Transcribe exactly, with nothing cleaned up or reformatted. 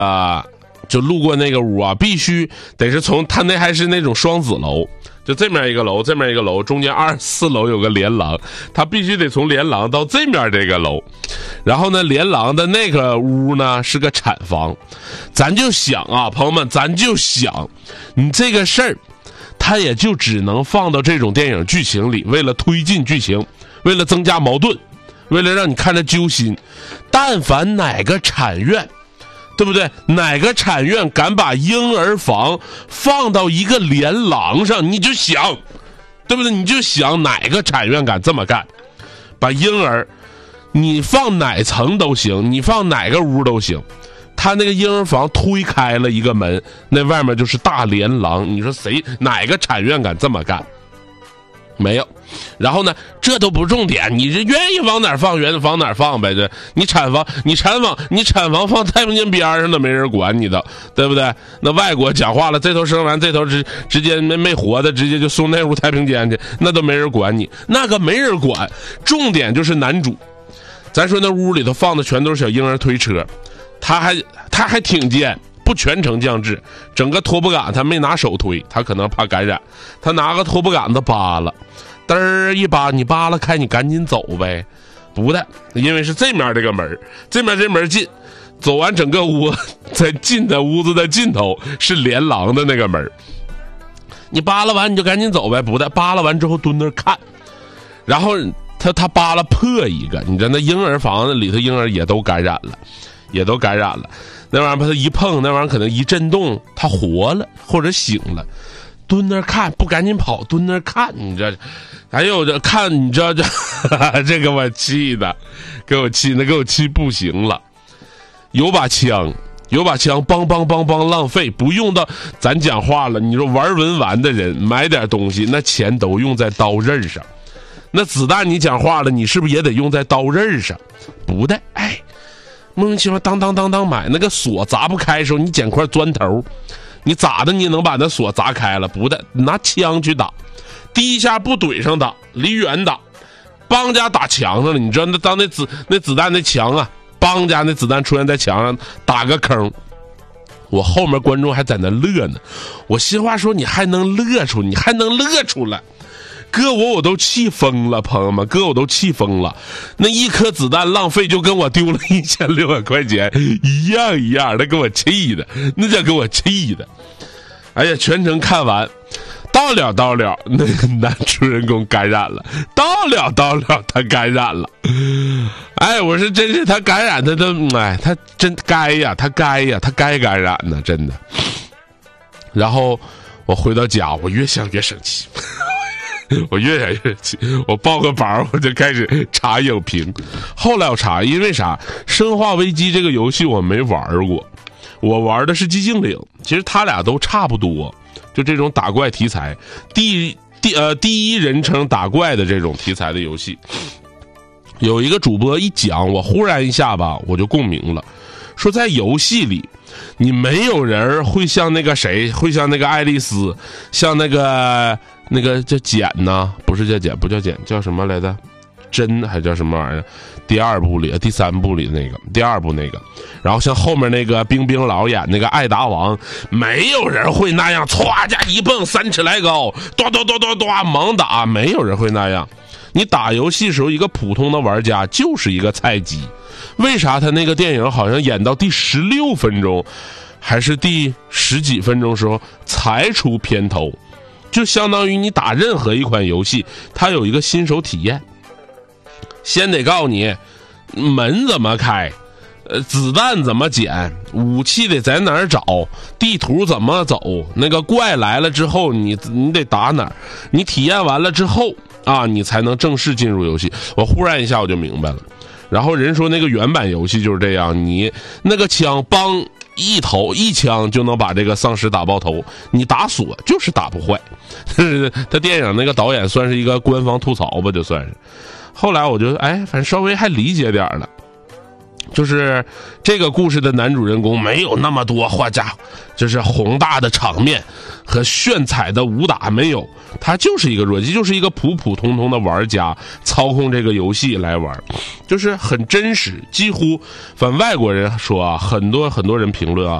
啊、呃，就路过那个屋啊，必须得是从他那还是那种双子楼，就这面一个楼，这面一个楼，中间二十四楼有个连廊，他必须得从连廊到这面这个楼，然后呢，连廊的那个屋呢是个产房，咱就想啊，朋友们，咱就想，你这个事儿，他也就只能放到这种电影剧情里，为了推进剧情，为了增加矛盾，为了让你看着揪心。但凡哪个产院，对不对？哪个产院敢把婴儿房放到一个连廊上，你就想，对不对？你就想哪个产院敢这么干，把婴儿你放哪层都行，你放哪个屋都行，他那个婴儿房推开了一个门，那外面就是大连廊，你说谁哪个产院敢这么干？没有。然后呢，这都不重点，你这愿意往哪儿放愿意往哪儿放呗，这你产房你产房你产房放太平间边上都没人管你的，对不对？那外国讲话了，这头生完这头直直接没没活的直接就送那屋太平间去，那都没人管你，那个没人管。重点就是男主，咱说那屋里头放的全都是小婴儿推车，他还他还挺贱，不全程降智，整个拖布杆他没拿手推，他可能怕感染，他拿个拖布杆子扒了，嘚儿一扒，你扒了开，你赶紧走呗。不的，因为是这面这个门，这面这门进，走完整个屋，在进的屋子的尽头是连廊的那个门，你扒拉完你就赶紧走呗。不的，扒拉完之后蹲那儿看，然后他他扒拉破一个，你知道那婴儿房子里头婴儿也都感染了，也都感染了。那玩意儿把他一碰，那玩意儿可能一震动，他活了或者醒了，蹲那儿看，不赶紧跑，蹲那儿看，你这，还有这看，你知道这，这给我气的，给我气的，给我气不行了。有把枪，有把枪，梆梆梆梆，浪费，不用到咱讲话了。你说玩文玩的人买点东西，那钱都用在刀刃上。那子弹你讲话了，你是不是也得用在刀刃上？不的，哎。莫名其妙当当当当买那个锁砸不开的时候，你捡块砖头，你咋的你能把那锁砸开了？不的，拿枪去打，第一下不怼上打，离远打，帮家打墙上了。你知道那当那子那子弹那墙啊，帮家那子弹出现在墙上打个坑，我后面观众还在那乐呢。我心话说，你还能乐出，你还能乐出来。哥我我都气疯了，朋友们，哥我都气疯了。那一颗子弹浪费就跟我丢了一千六百块钱一样一样的，给我气的，那叫给我气的。哎呀，全程看完，到了到了，那个男主人公感染了，到了到了，他感染了。哎，我说真是他感染，他都哎，他真该呀，他该呀，他该感染呢，真的。然后我回到家，我越想越生气。我越想越气，我抱个宝我就开始查影评。后来我查，因为啥？生化危机这个游戏我没玩过，我玩的是寂静岭。其实他俩都差不多，就这种打怪题材，第第呃第一人称打怪的这种题材的游戏。有一个主播一讲，我忽然一下吧，我就共鸣了，说在游戏里，你没有人会像那个谁，会像那个爱丽丝，像那个。那个叫简呢，不是叫简，不叫简，叫什么来着？真还叫什么玩意儿？第二部里、第三部里那个，第二部那个。然后像后面那个冰冰老演那个艾达王，没有人会那样，歘家一蹦三尺来高，咚咚咚咚咚猛打，没有人会那样。你打游戏时候，一个普通的玩家就是一个菜鸡。为啥他那个电影好像演到第十六分钟，还是第十几分钟时候才出片头？就相当于你打任何一款游戏，它有一个新手体验，先得告诉你门怎么开，呃，子弹怎么捡，武器得在哪儿找，地图怎么走，那个怪来了之后你你得打哪儿，你体验完了之后啊，你才能正式进入游戏。我忽然一下我就明白了。然后人说那个原版游戏就是这样，你那个枪帮一头一枪就能把这个丧尸打爆头，你打锁就是打不坏。他电影那个导演算是一个官方吐槽吧，就算是。后来我就哎，反正稍微还理解点了。 就是这个故事的男主人公没有那么多画家，就是宏大的场面和炫彩的武打没有，他就是一个弱鸡，就是一个普普通通的玩家操控这个游戏来玩，就是很真实。几乎反外国人说啊，很多很多人评论啊，